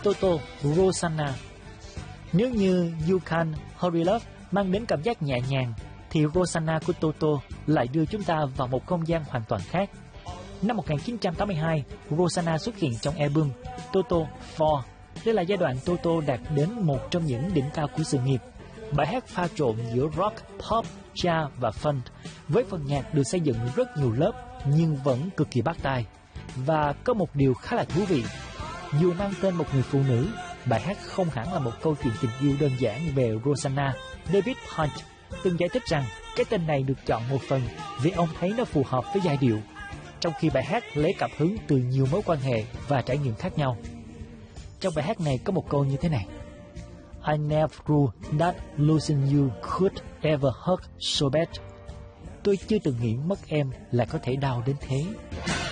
Toto Rosanna. Nếu như You Can Hurry Love mang đến cảm giác nhẹ nhàng, thì Rosanna của Toto lại đưa chúng ta vào một không gian hoàn toàn khác. Năm 1982, Rosanna xuất hiện trong album Toto 4. Đây là giai đoạn Toto đạt đến một trong những đỉnh cao của sự nghiệp. Bài hát pha trộn giữa rock, pop, jazz và funk, với phần nhạc được xây dựng rất nhiều lớp nhưng vẫn cực kỳ bắt tai. Và có một điều khá là thú vị, dù mang tên một người phụ nữ, bài hát không hẳn là một câu chuyện tình yêu đơn giản về Rosanna. David Hunt từng giải thích rằng cái tên này được chọn một phần vì ông thấy nó phù hợp với giai điệu, trong khi bài hát lấy cảm hứng từ nhiều mối quan hệ và trải nghiệm khác nhau. Trong bài hát này có một câu như thế này: I never knew that losing you could ever hurt so bad. Tôi chưa từng nghĩ mất em là có thể đau đến thế.